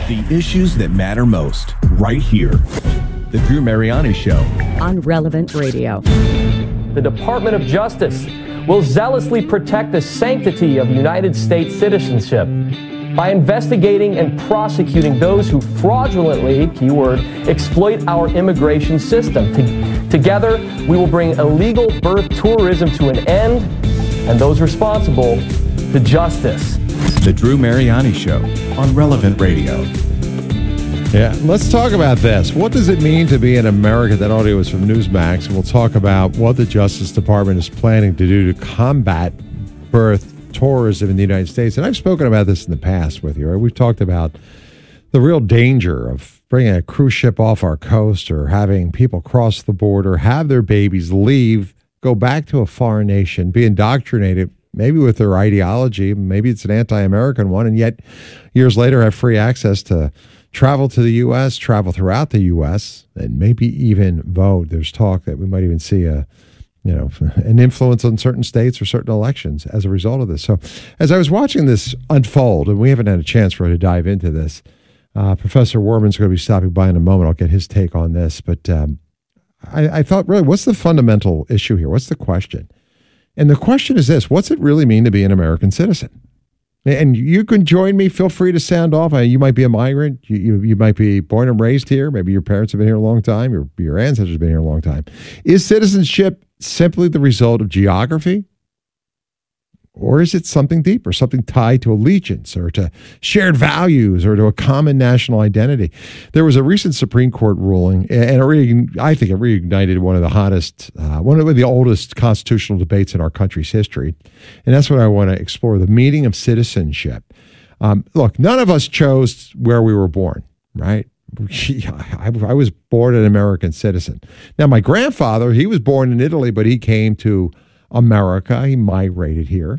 The issues that matter most, right here. The Drew Mariani Show. On Relevant Radio. The Department of Justice will zealously protect the sanctity of United States citizenship by investigating and prosecuting those who fraudulently, keyword, exploit our immigration system. Together, we will bring illegal birth tourism to an end and those responsible to justice. The Drew Mariani Show on Relevant Radio. Yeah, let's talk about this. What does it mean to be an American? That audio is from Newsmax. We'll talk about what the Justice Department is planning to do to combat birth tourism in the United States. And I've spoken about this in the past with you. Right? We've talked about the real danger of bringing a cruise ship off our coast or having people cross the border, have their babies leave, go back to a foreign nation, be indoctrinated, maybe with their ideology, maybe it's an anti-American one, and yet years later have free access to travel to the U.S., travel throughout the U.S., and maybe even vote. There's talk that we might even see an influence on certain states or certain elections as a result of this. So as I was watching this unfold, and we haven't had a chance really to dive into this, Professor Werman's going to be stopping by in a moment. I'll get his take on this. But I thought, really, what's the fundamental issue here? What's the question? And the question is this: what's it really mean to be an American citizen? And you can join me. Feel free to sound off. You might be a migrant. You might be born and raised here. Maybe your parents have been here a long time. Your ancestors have been here a long time. Is citizenship simply the result of geography? Or is it something deeper, something tied to allegiance or to shared values or to a common national identity? There was a recent Supreme Court ruling, and I think it reignited one of the hottest, one of the oldest constitutional debates in our country's history. And that's what I want to explore, the meaning of citizenship. Look, none of us chose where we were born, right? I was born an American citizen. Now, my grandfather, he was born in Italy, but he came to America. He migrated here.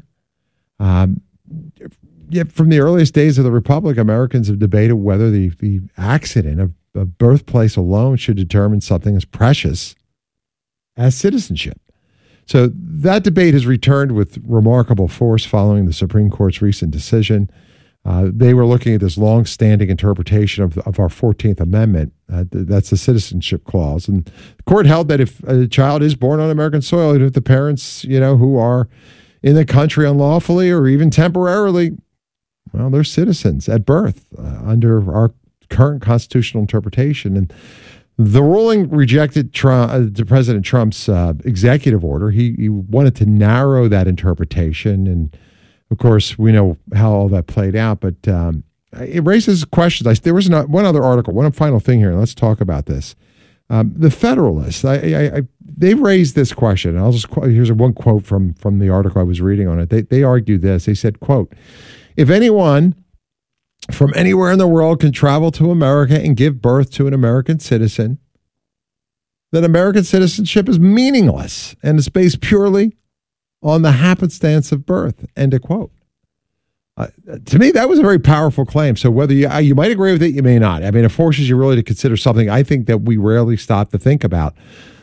Yet from the earliest days of the Republic, Americans have debated whether the accident of birthplace alone should determine something as precious as citizenship. So that debate has returned with remarkable force following the Supreme Court's recent decision. They were looking at this long-standing interpretation of our 14th Amendment. That's the citizenship clause. And the court held that if a child is born on American soil, and if the parents, who are in the country unlawfully or even temporarily, well, they're citizens at birth under our current constitutional interpretation. And the ruling rejected President Trump's executive order. He wanted to narrow that interpretation, and of course, we know how all that played out, but it raises questions. There was one other article, one final thing here, and let's talk about this. The Federalist, they raised this question. Here's one quote from the article I was reading on it. They argued this. They said, quote, "If anyone from anywhere in the world can travel to America and give birth to an American citizen, then American citizenship is meaningless and is based purely on the happenstance of birth," end of quote. To me, that was a very powerful claim. So whether you might agree with it, you may not. I mean, it forces you really to consider something I think that we rarely stop to think about.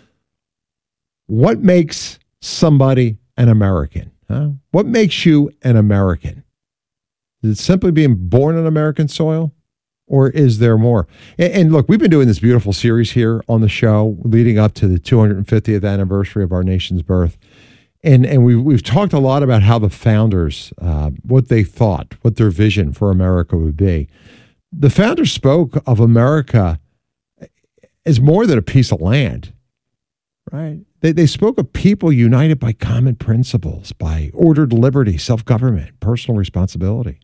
What makes somebody an American? Huh? What makes you an American? Is it simply being born on American soil? Or is there more? And look, we've been doing this beautiful series here on the show leading up to the 250th anniversary of our nation's birth. And we've talked a lot about how the founders, what they thought, what their vision for America would be. The founders spoke of America as more than a piece of land, right? They spoke of people united by common principles, by ordered liberty, self-government, personal responsibility,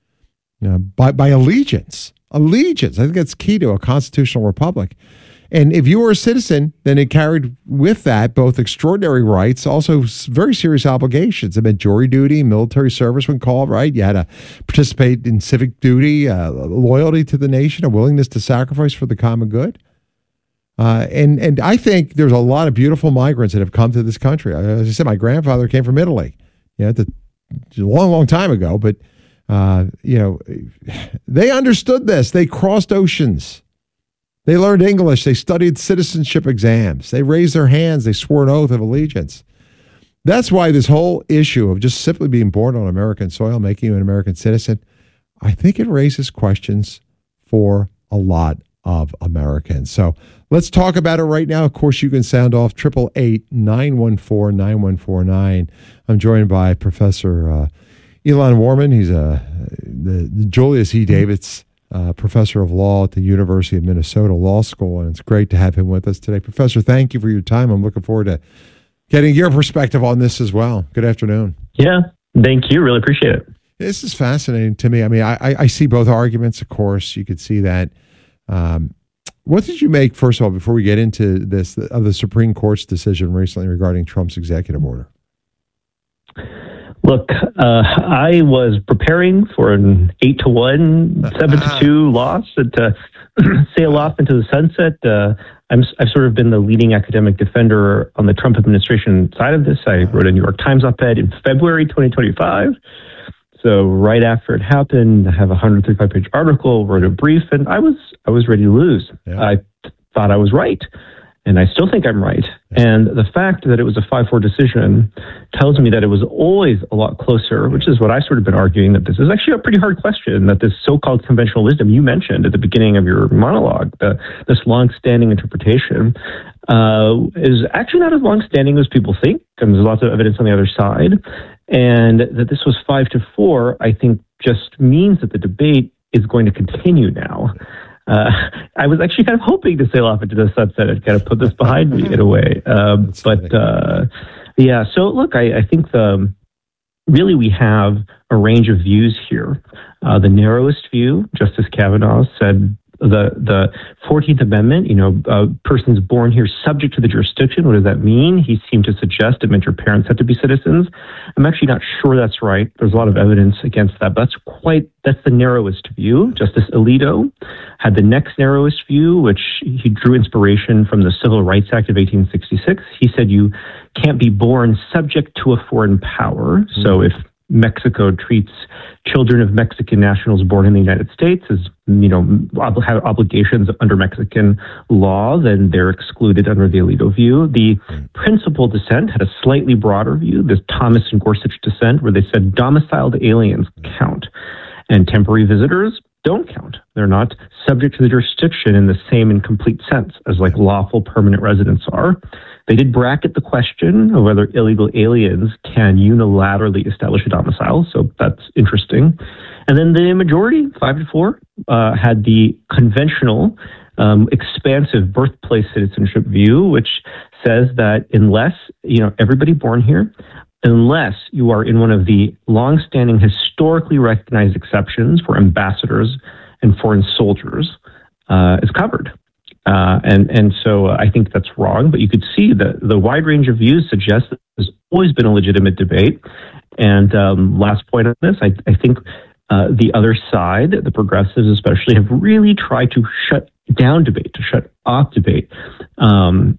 by allegiance. Allegiance, I think that's key to a constitutional republic. And if you were a citizen, then it carried with that both extraordinary rights, also very serious obligations. It meant jury duty, military service when called, right? You had to participate in civic duty, loyalty to the nation, a willingness to sacrifice for the common good. And I think there's a lot of beautiful migrants that have come to this country. As I said, my grandfather came from Italy, a long, long time ago. But, they understood this. They crossed oceans. They learned English. They studied citizenship exams. They raised their hands. They swore an oath of allegiance. That's why this whole issue of just simply being born on American soil, making you an American citizen, I think it raises questions for a lot of Americans. So let's talk about it right now. Of course, you can sound off 888-914-9149. I'm joined by Professor Elon Warman. He's the Julius E. Davids Professor of Law at the University of Minnesota Law School, and it's great to have him with us today. Professor, thank you for your time. I'm looking forward to getting your perspective on this as well. Good afternoon. Yeah, thank you. Really appreciate it. This is fascinating to me. I mean, I see both arguments, of course. You could see that. What did you make, first of all, before we get into this, of the Supreme Court's decision recently regarding Trump's executive order? Look, I was preparing for an 8-1, 7-2 loss to sail off into the sunset. I've sort of been the leading academic defender on the Trump administration side of this. I wrote a New York Times op-ed in February 2025. So right after it happened, I have a 135-page article, wrote a brief, and I was ready to lose. Yeah. I thought I was right, and I still think I'm right. Yeah. And the fact that it was a 5-4 decision tells me that it was always a lot closer, which is what I've sort of been arguing, that this is actually a pretty hard question, that this so-called conventional wisdom you mentioned at the beginning of your monologue, this long-standing interpretation, is actually not as long-standing as people think, and there's lots of evidence on the other side. And that this was 5-4, I think, just means that the debate is going to continue now. I was actually kind of hoping to sail off into the sunset and kind of put this behind me in a way. Yeah, so look, I think really we have a range of views here. The narrowest view, Justice Kavanaugh said, the 14th Amendment, persons born here subject to the jurisdiction. What does that mean? He seemed to suggest it meant your parents had to be citizens. I'm actually not sure that's right. There's a lot of evidence against that, but that's the narrowest view. Justice Alito had the next narrowest view, which he drew inspiration from the Civil Rights Act of 1866. He said you can't be born subject to a foreign power. Mm-hmm. So if Mexico treats children of Mexican nationals born in the United States as, have obligations under Mexican law, then they're excluded under the Alito view. The principal dissent had a slightly broader view, this Thomas and Gorsuch dissent, where they said domiciled aliens count and temporary visitors don't count. They're not subject to the jurisdiction in the same and complete sense as like lawful permanent residents are. They did bracket the question of whether illegal aliens can unilaterally establish a domicile, so that's interesting. And then the majority, 5-4, had the conventional, expansive birthplace citizenship view, which says that unless, everybody born here, unless you are in one of the longstanding historically recognized exceptions for ambassadors and foreign soldiers, is covered. And so I think that's wrong, but you could see that the wide range of views suggests that there's always been a legitimate debate. And last point on this, I think the other side, the progressives especially, have really tried to shut down debate, to shut off debate. I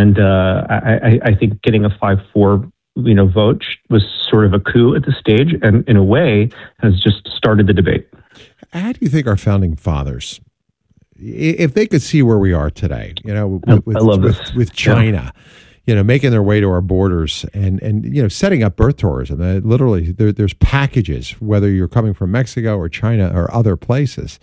think getting a 5-4 vote was sort of a coup at this stage, and in a way has just started the debate. How do you think our founding fathers, if they could see where we are today, with China, making their way to our borders and setting up birth tourism, literally there's packages, whether you're coming from Mexico or China or other places,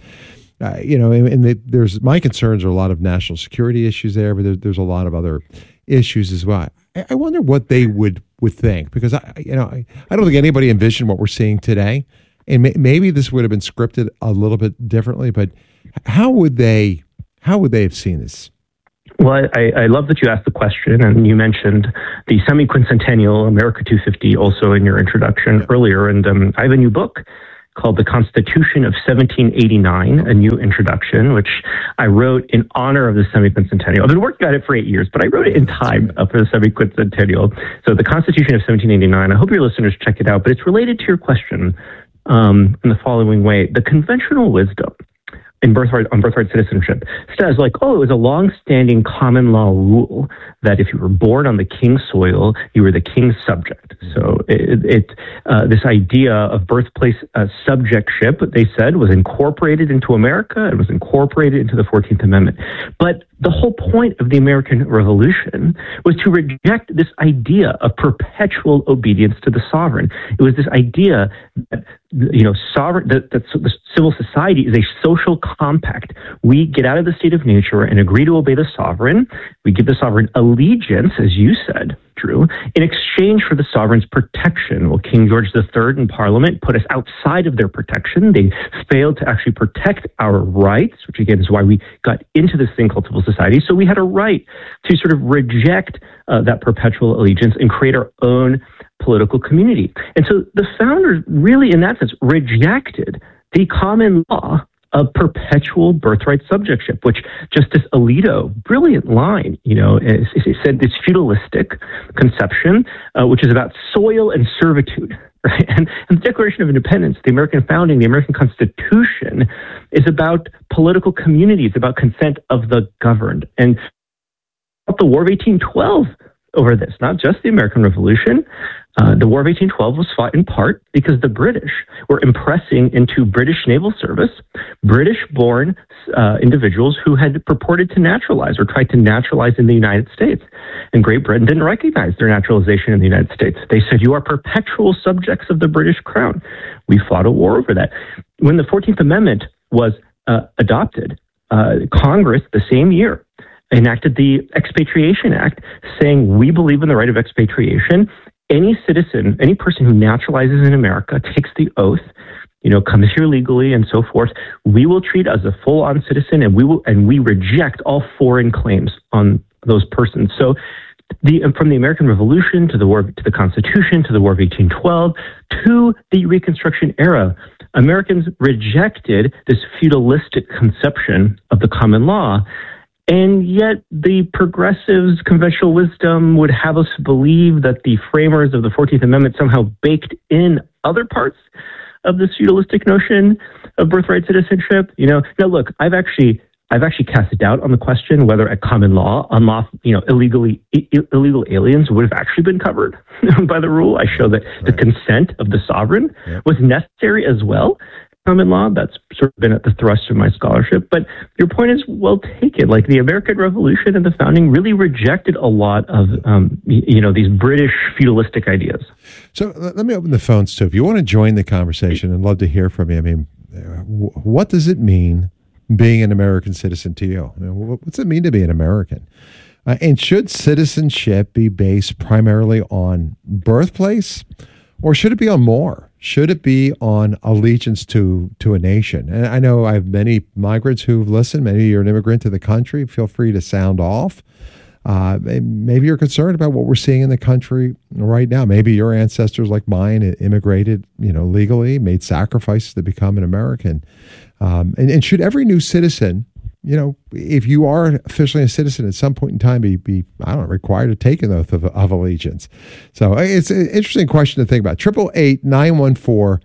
there's my concerns are a lot of national security issues there, but there's a lot of other issues as well. I wonder what they would think, because I don't think anybody envisioned what we're seeing today, and maybe this would have been scripted a little bit differently, but how would they have seen this? Well, I love that you asked the question, and you mentioned the semi-quincentennial America 250 also in your introduction earlier, and I have a new book called The Constitution of 1789, a new introduction, which I wrote in honor of the semi-quincentennial. I've been working on it for 8 years, but I wrote it in time for the semi-quincentennial. So The Constitution of 1789, I hope your listeners check it out, but it's related to your question in the following way. The conventional wisdom on birthright citizenship says it was a long-standing common law rule that if you were born on the king's soil, you were the king's subject. So this idea of birthplace subjectship, they said, was incorporated into America. It was incorporated into the 14th Amendment. But the whole point of the American Revolution was to reject this idea of perpetual obedience to the sovereign. It was this idea that that civil society is a social compact. We get out of the state of nature and agree to obey the sovereign. We give the sovereign allegiance, as you said, Drew, in exchange for the sovereign's protection. Well, King George III and Parliament put us outside of their protection. They failed to actually protect our rights, which again is why we got into this thing called civil society. So we had a right to sort of reject that perpetual allegiance and create our own political community. And so the founders really, in that sense, rejected the common law of perpetual birthright subjectship, which Justice Alito, brilliant line, he said this feudalistic conception, which is about soil and servitude, right? And the Declaration of Independence, the American founding, the American Constitution is about political communities, about consent of the governed. And the War of 1812 over this, not just the American Revolution. The War of 1812 was fought in part because the British were impressing into British naval service British-born individuals who had purported to naturalize or tried to naturalize in the United States. And Great Britain didn't recognize their naturalization in the United States. They said, you are perpetual subjects of the British crown. We fought a war over that. When the 14th Amendment was adopted, Congress, the same year, enacted the Expatriation Act, saying we believe in the right of expatriation. Any citizen, any person who naturalizes in America, takes the oath, comes here legally and so forth, we will treat as a full-on citizen, and we reject all foreign claims on those persons. So from the American Revolution to the Constitution, to the War of 1812, to the Reconstruction era, Americans rejected this feudalistic conception of the common law. And yet the progressives' conventional wisdom would have us believe that the framers of the 14th Amendment somehow baked in other parts of this feudalistic notion of birthright citizenship. Now look, I've actually cast doubt on the question whether at common law, illegal aliens would have actually been covered by the rule. I show that the consent of the sovereign was necessary as well. Common law, that's sort of been at the thrust of my scholarship. But your point is well taken. Like the American Revolution and the founding really rejected a lot of, these British feudalistic ideas. So let me open the phones too. If you want to join the conversation, I'd love to hear from you. I mean, what does it mean being an American citizen to you? What's it mean to be an American? And should citizenship be based primarily on birthplace, or should it be on more? Should it be on allegiance to a nation? And I know I have many migrants who've listened. Maybe you're an immigrant to the country. Feel free to sound off. Maybe you're concerned about what we're seeing in the country right now. Maybe your ancestors, like mine, immigrated, legally, made sacrifices to become an American. And should every new citizen, if you are officially a citizen at some point in time, be required to take an oath of allegiance? So it's an interesting question to think about. 888-914-9149,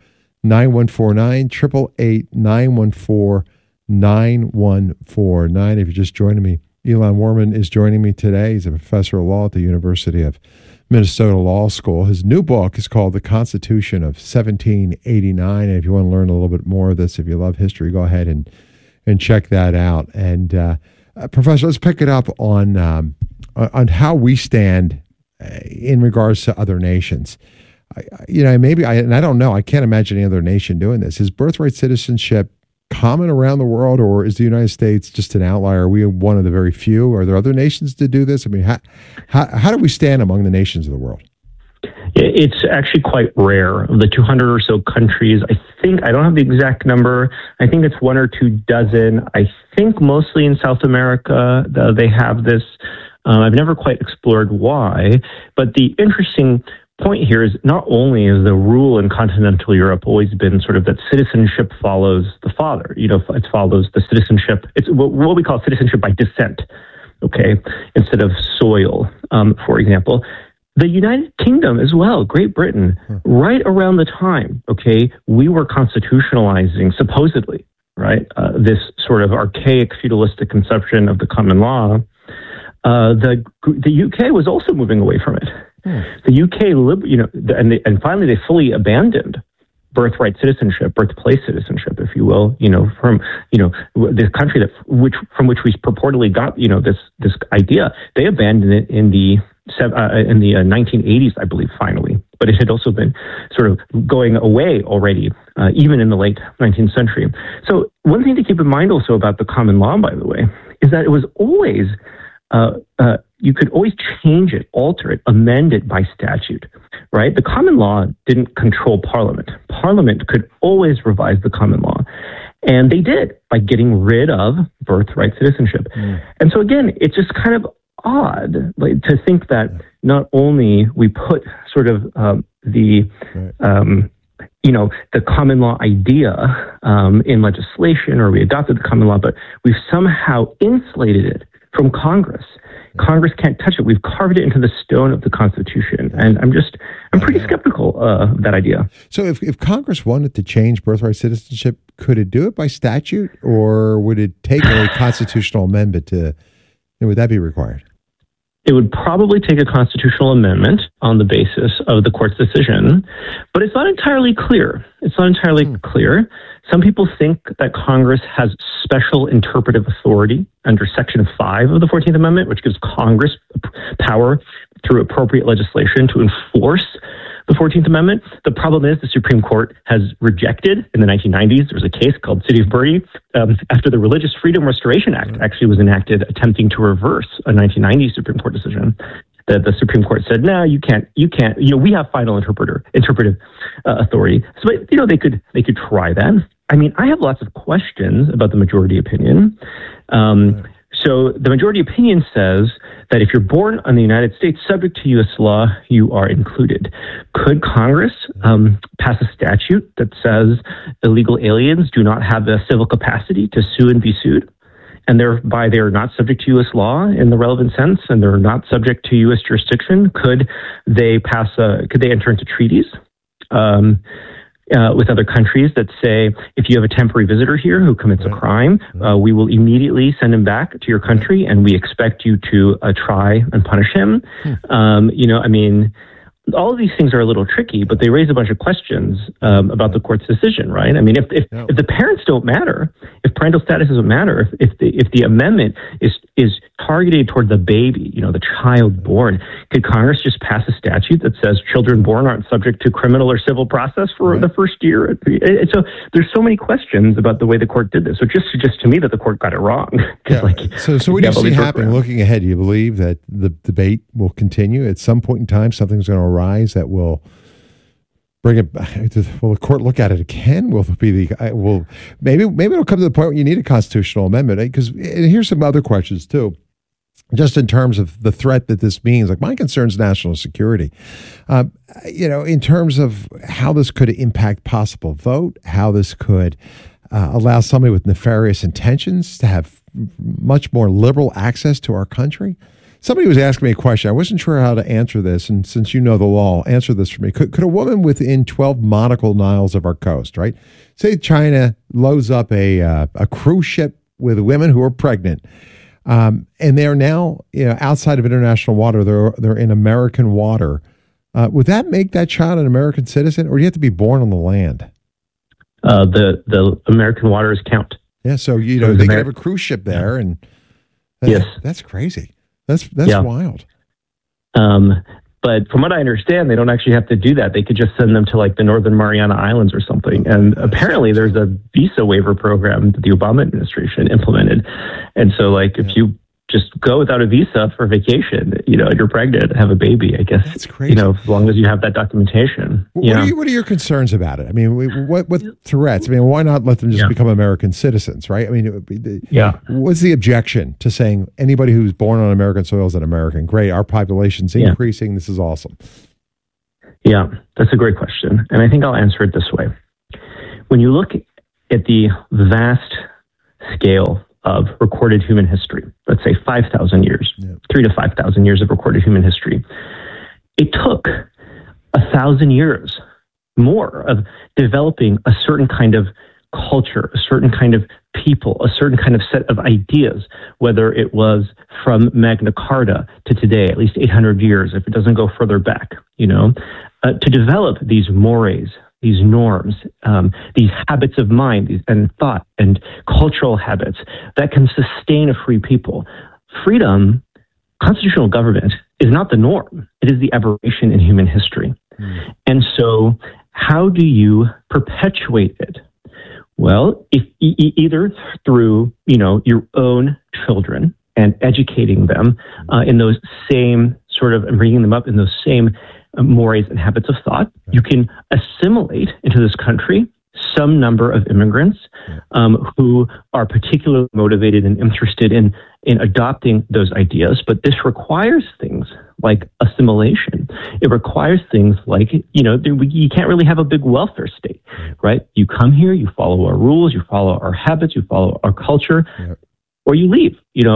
888-914-9149. If you're just joining me, Elon Warman is joining me today. He's a professor of law at the University of Minnesota Law School. His new book is called The Constitution of 1789. And if you want to learn a little bit more of this, if you love history, go ahead and check that out. And Professor, let's pick it up on how we stand in regards to other nations. I don't know. I can't imagine any other nation doing this. Is birthright citizenship common around the world, or is the United States just an outlier? Are we one of the very few? Are there other nations to do this? I mean, how do we stand among the nations of the world? It's actually quite rare. Of the 200 or so countries, I don't have the exact number. I think it's 1 or 2 dozen. I think mostly in South America, they have this. I've never quite explored why, but the interesting point here is not only is the rule in continental Europe always been sort of that citizenship follows the father. It follows the citizenship. It's what we call citizenship by descent, okay, instead of soil, for example. The United Kingdom as well, Great Britain, right around the time, okay, we were constitutionalizing, supposedly, right, this sort of archaic feudalistic conception of the common law. The UK was also moving away from it. The UK, and finally they fully abandoned birthright citizenship, birthplace citizenship, if you will, from, the country from which we purportedly got, this idea. They abandoned it in the 1980s, I believe, finally. But it had also been sort of going away already, even in the late 19th century. So one thing to keep in mind also about the common law, by the way, is that it was always, you could always change it, alter it, amend it by statute, right? The common law didn't control Parliament. Parliament could always revise the common law. And they did by getting rid of birthright citizenship. And so again, it's just kind of odd to think that not only we put sort of the common law idea in legislation, or we adopted the common law, but we've somehow insulated it from Congress. Congress can't touch it. We've carved it into the stone of the Constitution. And I'm pretty skeptical of that idea. So if Congress wanted to change birthright citizenship, could it do it by statute, or would it take a constitutional amendment would that be required? It would probably take a constitutional amendment on the basis of the court's decision, but it's not entirely clear. Clear. Some people think that Congress has special interpretive authority under Section 5 of the 14th Amendment, which gives Congress power through appropriate legislation to enforce the 14th Amendment. The problem is the Supreme Court has rejected in the 1990s. There was a case called City of Birdie after the Religious Freedom Restoration Act actually was enacted, attempting to reverse a 1990 Supreme Court decision. The Supreme Court said, no, you can't, we have final interpretive authority. So, they could try that. I mean, I have lots of questions about the majority opinion. So the majority opinion says that if you're born in the United States subject to U.S. law, you are included. Could Congress pass a statute that says illegal aliens do not have the civil capacity to sue and be sued, and thereby they're not subject to U.S. law in the relevant sense, and they're not subject to U.S. jurisdiction? Could they enter into treaties with other countries that say, if you have a temporary visitor here who commits a crime, we will immediately send him back to your country, and we expect you to try and punish him. All of these things are a little tricky, but they raise a bunch of questions about the court's decision, right? I mean, if the parents don't matter, if parental status doesn't matter, if the amendment is targeted toward the baby, the child born, could Congress just pass a statute that says children born aren't subject to criminal or civil process for the first year? And so there's so many questions about the way the court did this. So it just suggests to me that the court got it wrong. So what do you see happening? Looking ahead, do you believe that the debate will continue? At some point in time, something's going to arise that will bring it back? Will the court look at it again? Will it be maybe it'll come to the point where you need a constitutional amendment? Because here's some other questions too, just in terms of the threat that this means. Like, my concern is national security. In terms of how this could impact possible vote, how this could allow somebody with nefarious intentions to have much more liberal access to our country. Somebody was asking me a question. I wasn't sure how to answer this, and since you know the law, answer this for me. Could a woman within 12 nautical miles of our coast, right? Say China loads up a cruise ship with women who are pregnant, and they are now outside of international water. They're in American water. Would that make that child an American citizen, or do you have to be born on the land? The American waters count. Yeah, so they could have a cruise ship there, and that's crazy. That's wild. But from what I understand, they don't actually have to do that. They could just send them to like the Northern Mariana Islands or something. And apparently there's a visa waiver program that the Obama administration implemented. And so if you just go without a visa for vacation, you're pregnant, have a baby, I guess. That's crazy. As long as you have that documentation. What are your concerns about it? I mean, what threats? I mean, why not let them just become American citizens, right? I mean, what's the objection to saying anybody who's born on American soil is an American? Great, our population's increasing. This is awesome. Yeah, that's a great question. And I think I'll answer it this way. When you look at the vast scale of recorded human history, let's say 5,000 years, 3,000 to 5,000 years of recorded human history, it took 1,000 years more of developing a certain kind of culture, a certain kind of people, a certain kind of set of ideas, whether it was from Magna Carta to today, at least 800 years, if it doesn't go further back, to develop these mores, these norms, these habits of mind and thought and cultural habits that can sustain a free people. Freedom, constitutional government, is not the norm. It is the aberration in human history. And so how do you perpetuate it? Well, if either through, your own children and educating them in those same sort of, and bringing them up in those same mores and habits of thought, you can assimilate into this country some number of immigrants who are particularly motivated and interested in adopting those ideas. But this requires things like assimilation. It requires things like, you can't really have a big welfare state, right? You come here, you follow our rules, you follow our habits, you follow our culture, or you leave.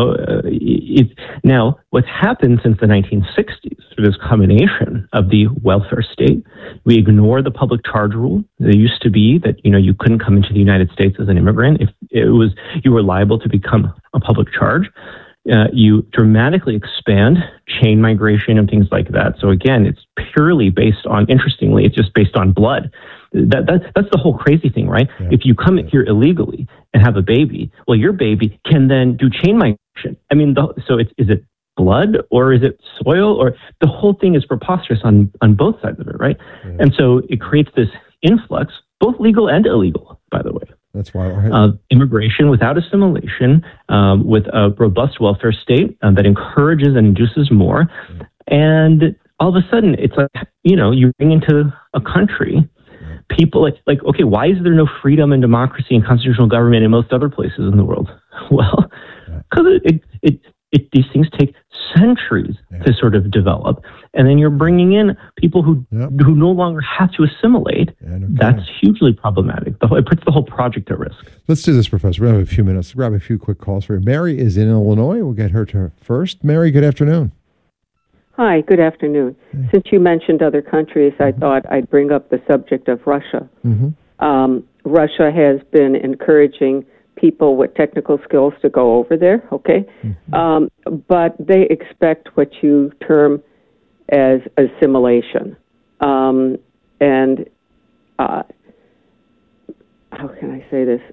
Now, what's happened since the 1960s through this combination of the welfare state, we ignore the public charge rule. There used to be that, you couldn't come into the United States as an immigrant if you were liable to become a public charge. You dramatically expand chain migration and things like that. So again, it's purely based on, interestingly, it's just based on blood. That's the whole crazy thing, right? Yeah. If you come here illegally and have a baby, well, your baby can then do chain migration. I mean, is it blood or is it soil? Or the whole thing is preposterous on both sides of it, right? Yeah. And so it creates this influx, both legal and illegal, by the way. That's why immigration without assimilation, with a robust welfare state that encourages and induces more. And all of a sudden, it's like, you bring into a country people like, okay, why is there no freedom and democracy and constitutional government in most other places in the world? Well, because these things take centuries to sort of develop. And then you're bringing in people who no longer have to assimilate. That's hugely problematic. It puts the whole project at risk. Let's do this, Professor. We have a few minutes. Let's grab a few quick calls for you. Mary is in Illinois. We'll get her to first. Mary, good afternoon. Hi, good afternoon. Since you mentioned other countries, I thought I'd bring up the subject of Russia. Russia has been encouraging people with technical skills to go over there, okay? But they expect what you term as assimilation. And how can I say this?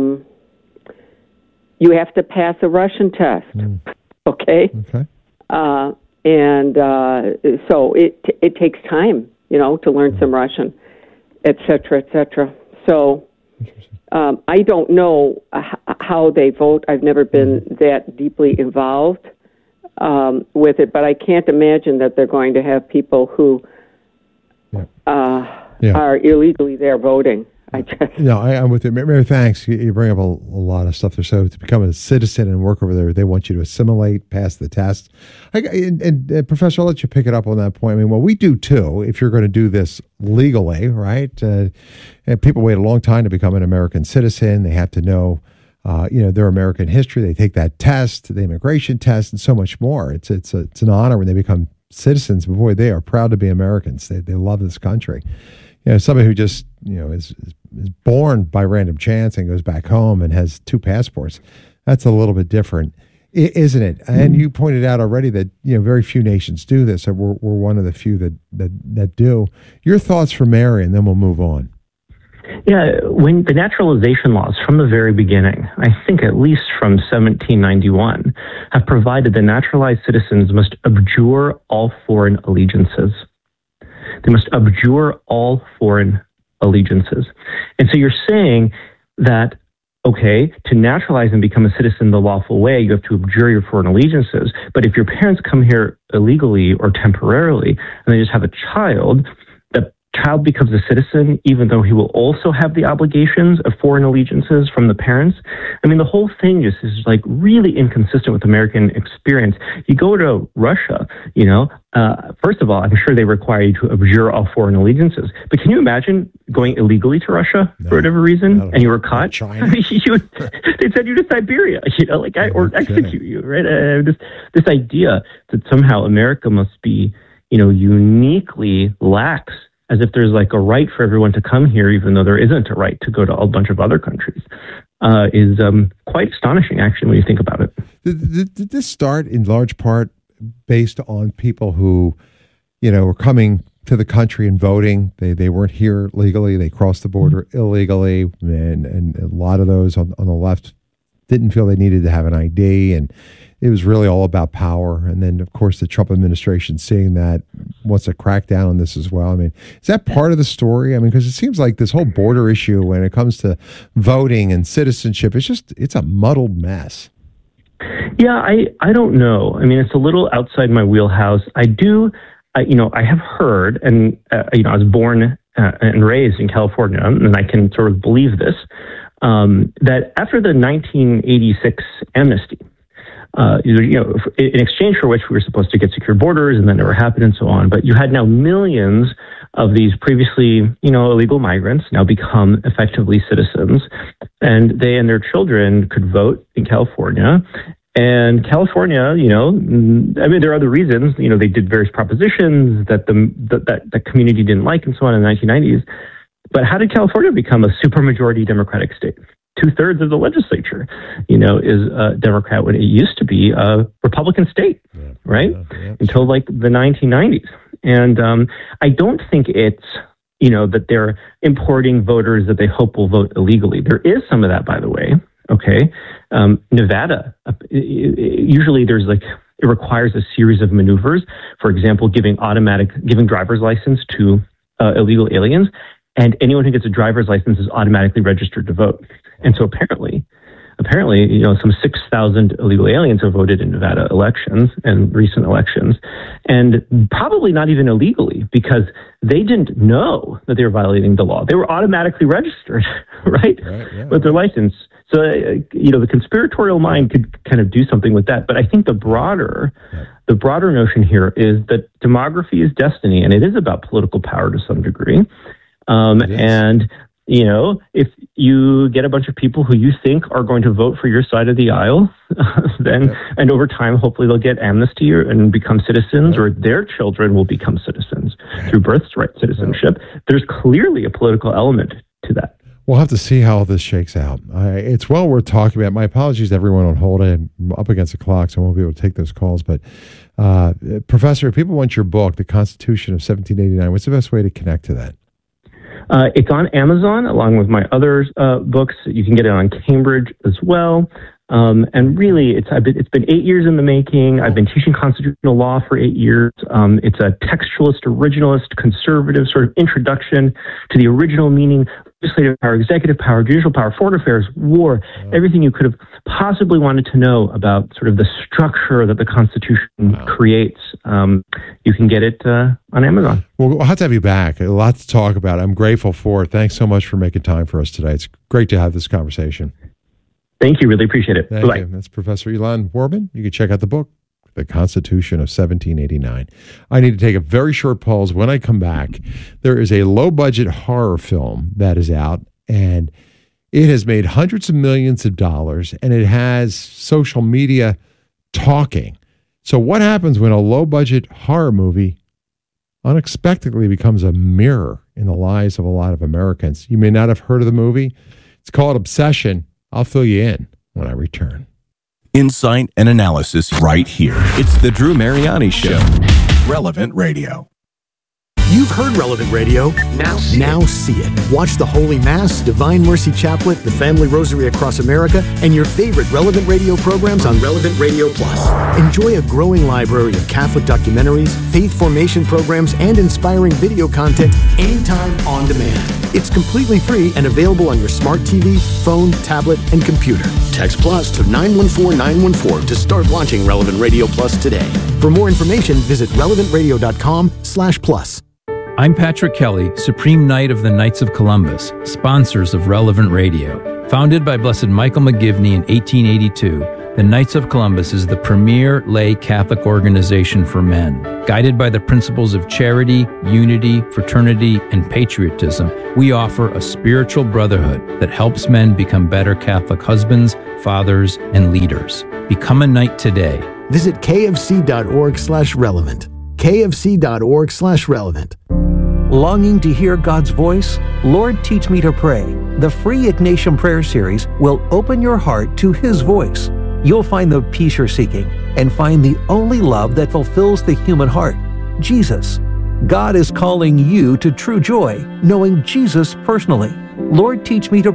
You have to pass a Russian test, okay? And so it takes time, to learn some Russian, et cetera, et cetera. So I don't know how they vote. I've never been that deeply involved with it, but I can't imagine that they're going to have people who are illegally there voting. I'm with you. Mary, thanks. You bring up a lot of stuff there. So to become a citizen and work over there, they want you to assimilate, pass the test. And Professor, I'll let you pick it up on that point. I mean, well, we do too, if you're going to do this legally, right? And people wait a long time to become an American citizen. They have to know, their American history. They take that test, the immigration test, and so much more. It's an honor when they become citizens. But boy, they are proud to be Americans. They love this country. Somebody who just, is born by random chance and goes back home and has two passports, that's a little bit different, isn't it? And you pointed out already that, very few nations do this. So we're one of the few that do. Your thoughts for Mary, and then we'll move on. Yeah, when the naturalization laws from the very beginning, I think at least from 1791, have provided that naturalized citizens must abjure all foreign allegiances. They must abjure all foreign allegiances. And so you're saying that, okay, to naturalize and become a citizen the lawful way, you have to abjure your foreign allegiances. But if your parents come here illegally or temporarily and they just have a child, the child becomes a citizen even though he will also have the obligations of foreign allegiances from the parents. I mean, the whole thing just is like really inconsistent with American experience. You go to Russia, first of all, I'm sure they require you to abjure all foreign allegiances. But can you imagine going illegally to Russia for whatever reason and you were caught? They'd send you to Siberia, or execute you, right? This idea that somehow America must be, uniquely lax, as if there's like a right for everyone to come here, even though there isn't a right to go to a bunch of other countries, is quite astonishing, actually, when you think about it. Did this start in large part based on people who, were coming to the country and voting. They weren't here legally. They crossed the border illegally, and a lot of those on the left didn't feel they needed to have an ID, and it was really all about power. And then, of course, the Trump administration seeing that wants to crack down on this as well. I mean, is that part of the story? I mean, because it seems like this whole border issue when it comes to voting and citizenship, it's a muddled mess. Yeah, I don't know. I mean, it's a little outside my wheelhouse. I have heard, and I was born and raised in California, and I can sort of believe this, that after the 1986 amnesty, in exchange for which we were supposed to get secure borders, and that never happened, and so on. But you had now millions of these previously, illegal migrants now become effectively citizens, and they and their children could vote in California. And California, there are other reasons. They did various propositions that the community didn't like, and so on in the 1990s. But how did California become a supermajority Democratic state? 2/3 of the legislature, is a Democrat when it used to be a Republican state, right? Yeah. Until like the 1990s. And I don't think it's, that they're importing voters that they hope will vote illegally. There is some of that, by the way. Okay. Nevada, usually it requires a series of maneuvers. For example, giving driver's license to illegal aliens. And anyone who gets a driver's license is automatically registered to vote. And so apparently, some 6,000 illegal aliens have voted in Nevada elections and recent elections, and probably not even illegally because they didn't know that they were violating the law. They were automatically registered, right? With their license. So, the conspiratorial mind could kind of do something with that. But I think the broader notion here is that demography is destiny, and it is about political power to some degree. And, if you get a bunch of people who you think are going to vote for your side of the aisle, and over time, hopefully they'll get amnesty and become citizens, or their children will become citizens through birthright citizenship. There's clearly a political element to that. We'll have to see how all this shakes out. It's well worth talking about. My apologies to everyone on hold. I'm up against the clock, so I won't be able to take those calls. But, Professor, if people want your book, The Constitution of 1789, what's the best way to connect to that? It's on Amazon, along with my other books. You can get it on Cambridge as well. And really, it's been 8 years in the making. I've been teaching constitutional law for 8 years. It's a textualist, originalist, conservative sort of introduction to the original meaning, legislative power, executive power, judicial power, foreign affairs, war, everything you could have possibly wanted to know about sort of the structure that the Constitution creates. You can get it on Amazon. Well, we'll have to have you back. A lot to talk about. I'm grateful for it. Thanks so much for making time for us today. It's great to have this conversation. Thank you. Really appreciate it. Thank you. That's Professor Ilan Warban. You can check out the book, The Constitution of 1789. I need to take a very short pause. When I come back, there is a low-budget horror film that is out, and it has made hundreds of millions of dollars, and it has social media talking. So what happens when a low-budget horror movie unexpectedly becomes a mirror in the lives of a lot of Americans? You may not have heard of the movie. It's called Obsession. I'll fill you in when I return. Insight and analysis right here. It's the Drew Mariani Show. Relevant Radio. You've heard Relevant Radio. Now see it. Watch the Holy Mass, Divine Mercy Chaplet, the Family Rosary Across America, and your favorite Relevant Radio programs on Relevant Radio Plus. Enjoy a growing library of Catholic documentaries, faith formation programs, and inspiring video content anytime on demand. It's completely free and available on your smart TV, phone, tablet, and computer. Text Plus to 914-914 to start launching Relevant Radio Plus today. For more information, visit relevantradio.com/plus. I'm Patrick Kelly, Supreme Knight of the Knights of Columbus, sponsors of Relevant Radio. Founded by Blessed Michael McGivney in 1882, the Knights of Columbus is the premier lay Catholic organization for men. Guided by the principles of charity, unity, fraternity, and patriotism, we offer a spiritual brotherhood that helps men become better Catholic husbands, fathers, and leaders. Become a knight today. Visit kfc.org/relevant. kfc.org/relevant. Longing to hear God's voice? Lord, teach me to pray. The free Ignatian Prayer Series will open your heart to His voice. You'll find the peace you're seeking and find the only love that fulfills the human heart, Jesus. God is calling you to true joy, knowing Jesus personally. Lord, teach me to